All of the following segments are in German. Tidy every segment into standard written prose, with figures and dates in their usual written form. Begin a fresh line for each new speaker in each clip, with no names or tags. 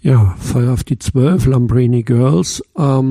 Ja, voll auf die 12, Lambrini Girls.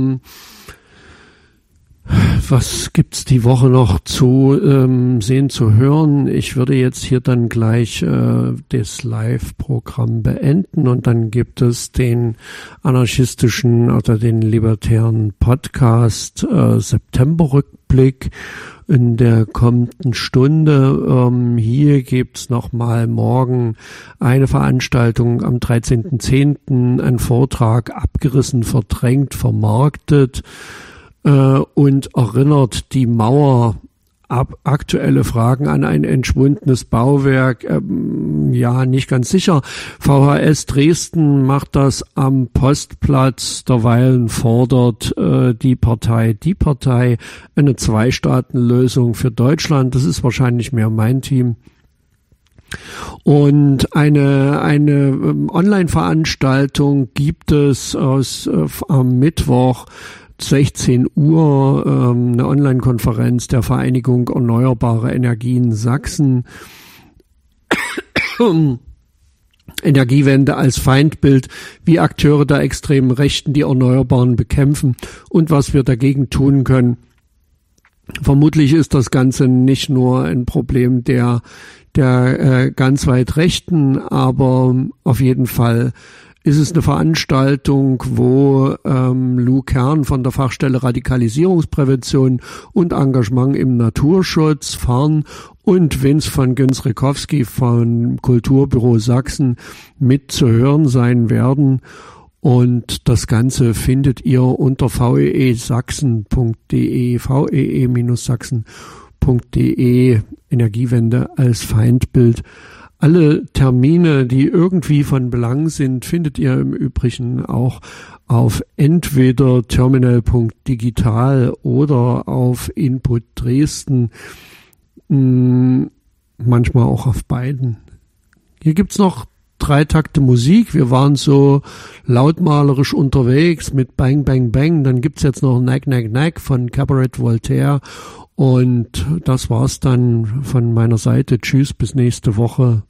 Was gibt's die Woche noch zu sehen, zu hören? Ich würde jetzt hier dann gleich das Live-Programm beenden und dann gibt es den anarchistischen oder den libertären Podcast September-Rückblick in der kommenden Stunde. Hier gibt's nochmal morgen eine Veranstaltung am 13.10., ein Vortrag abgerissen, verdrängt, vermarktet und erinnert die Mauer aktuelle Fragen an ein entschwundenes Bauwerk. Ja, nicht ganz sicher. VHS Dresden macht das am Postplatz. Derweilen fordert die Partei eine Zwei-Staaten-Lösung für Deutschland. Das ist wahrscheinlich mehr mein Team. Und eine Online-Veranstaltung gibt es am Mittwoch 16 Uhr, eine Online-Konferenz der Vereinigung Erneuerbare Energien Sachsen. Energiewende als Feindbild, wie Akteure der extremen Rechten die Erneuerbaren bekämpfen und was wir dagegen tun können. Vermutlich ist das Ganze nicht nur ein Problem der ganz weit Rechten, aber auf jeden Fall ist es eine Veranstaltung, wo Lou Kern von der Fachstelle Radikalisierungsprävention und Engagement im Naturschutz fahren und Vince von Günz-Rekowski vom Kulturbüro Sachsen mit zu hören sein werden. Und das Ganze findet ihr unter veesachsen.de, vee-sachsen.de, Energiewende als Feindbild. Alle Termine, die irgendwie von Belang sind, findet ihr im Übrigen auch auf entweder terminal.digital oder auf Input Dresden, manchmal auch auf beiden. Hier gibt's noch 3 Takte Musik. Wir waren so lautmalerisch unterwegs mit Bang Bang Bang. Dann gibt's jetzt noch Nack Nack Nack von Cabaret Voltaire. Und das war's dann von meiner Seite. Tschüss, bis nächste Woche.